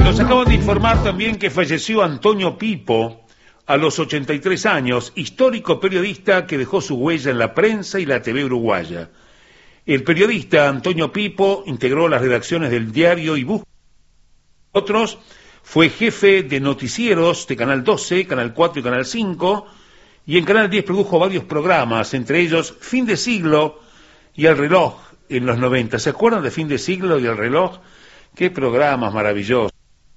Nos acaban de informar también que falleció Antonio Pipo a los 83 años, histórico periodista que dejó su huella en la prensa y la TV uruguaya. El periodista Antonio Pipo integró las redacciones del diario y otros, fue jefe de noticieros de Canal 12, Canal 4 y Canal 5, y en Canal 10 produjo varios programas, entre ellos Fin de Siglo y El Reloj en los 90. ¿Se acuerdan de Fin de Siglo y El Reloj? ¡Qué programas maravillosos!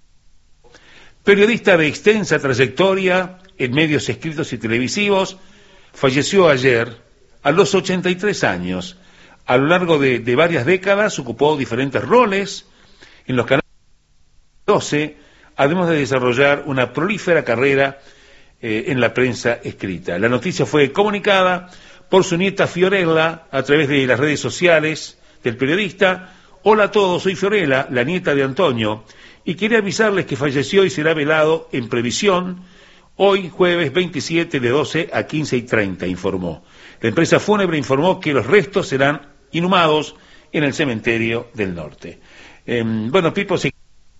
Periodista de extensa trayectoria en medios escritos y televisivos, falleció ayer a los 83 años. A lo largo de varias décadas ocupó diferentes roles en los canales 12, además de desarrollar una prolífera carrera en la prensa escrita. La noticia fue comunicada por su nieta Fiorella a través de las redes sociales del periodista. Hola a todos, soy Fiorella, la nieta de Antonio, y quería avisarles que falleció y será velado en previsión hoy, jueves 27, de 12 a 15:30, informó. La empresa fúnebre informó que los restos serán inhumados en el cementerio del norte. Pipo se...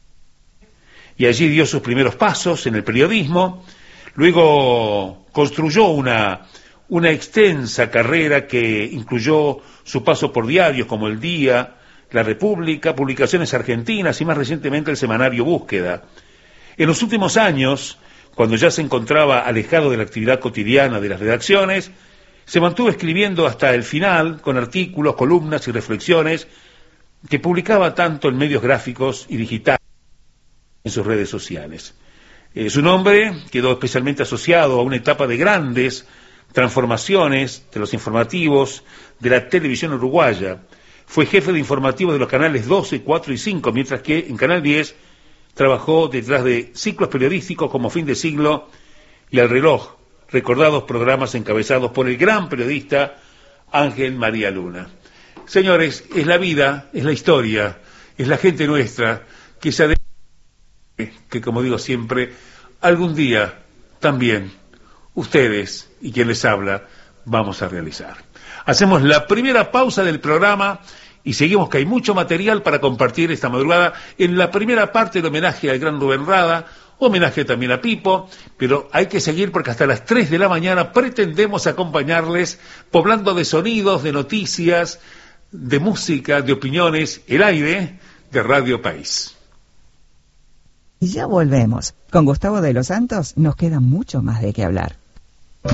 y allí dio sus primeros pasos en el periodismo, luego construyó una extensa carrera que incluyó su paso por diarios como El Día, La República, Publicaciones Argentinas y más recientemente el semanario Búsqueda. En los últimos años, cuando ya se encontraba alejado de la actividad cotidiana de las redacciones, se mantuvo escribiendo hasta el final con artículos, columnas y reflexiones que publicaba tanto en medios gráficos y digitales en sus redes sociales. Su nombre quedó especialmente asociado a una etapa de grandes transformaciones de los informativos de la televisión uruguaya. Fue jefe de informativos de los canales 12, 4 y 5, mientras que en Canal 10 trabajó detrás de ciclos periodísticos como Fin de Siglo y El Reloj, recordados programas encabezados por el gran periodista Ángel María Luna. Señores, es la vida, es la historia, es la gente nuestra que se que, como digo siempre, algún día también ustedes y quien les habla vamos a realizar. Hacemos la primera pausa del programa y seguimos, que hay mucho material para compartir esta madrugada. En la primera parte el homenaje al gran Rubén Rada, homenaje también a Pipo, pero hay que seguir porque hasta las 3 de la mañana pretendemos acompañarles poblando de sonidos, de noticias, de música, de opiniones, el aire de Radio País. Y ya volvemos. Con Gustavo de los Santos nos queda mucho más de qué hablar.